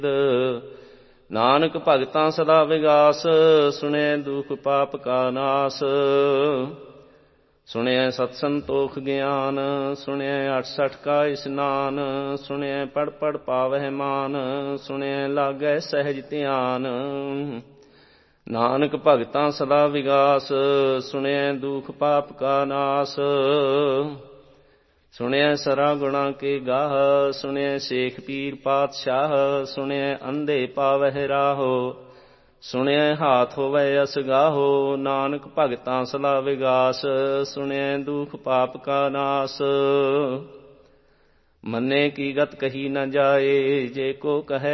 ਨਾਨਕ ਭਗਤਾਂ ਸਦਾ ਵਿਗਾਸ, ਸੁਣਿਐ ਦੁਖ ਪਾਪ ਕਾ ਨਾਸ। ਸੁਣਿਐ ਸਤ ਸੰਤੋਖ ਗਿਆਨ, ਸੁਣਿਐ 68 ਕਾ ਇਸਨਾਨ। ਸੁਣਿਐ ਪੜ੍ਹ ਪੜ੍ਹ ਪਾਵਹਿ ਮਾਨ, ਸੁਣਿਐ ਲਾਗੈ ਸਹਿਜ ਧਿਆਨ। ਨਾਨਕ ਭਗਤਾਂ ਸਦਾ ਵਿਗਾਸ, ਸੁਣਿਐ ਦੁਖ ਪਾਪ ਕਾ ਨਾਸ। ਸੁਣਿਐ ਸਰਾ ਗੁਣਾ ਕੇ ਗਾਹ, ਸੁਣਿਐ ਸੇਖ ਪੀਰ ਪਾਤਸ਼ਾਹ। ਸੁਣਿਐ ਅੰਧੇ ਪਾਵਹਿ ਰਾਹੋ, ਸੁਣਿਐ ਹਾਥ ਹੋਵੈ ਅਸਗਾਹੋ। ਨਾਨਕ ਭਗਤਾਂ ਸਦਾ ਵਿਗਾਸ, ਸੁਣਿਐ ਦੁਖ ਪਾਪ ਕਾ ਨਾਸ। ਮੰਨੇ ਕੀ ਗਤ ਕਹੀ ਨ ਜਾਏ, ਜੇ ਕੋ ਕਹੈ